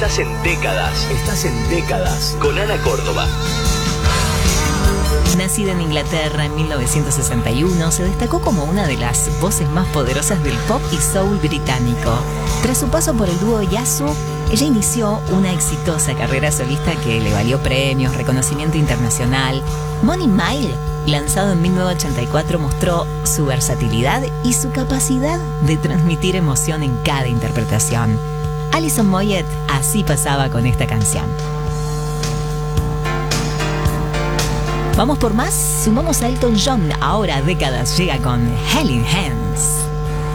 Estás en Décadas. Estás en Décadas con Ana Córdoba. Nacida en Inglaterra en 1961, se destacó como una de las voces más poderosas del pop y soul británico. Tras su paso por el dúo Yazoo, ella inició una exitosa carrera solista que le valió premios, reconocimiento internacional. Money Mile, lanzado en 1984, mostró su versatilidad y su capacidad de transmitir emoción en cada interpretación. Alison Moyet así pasaba con esta canción. Vamos por más, sumamos a Elton John. Ahora Décadas llega con Hell in Hand.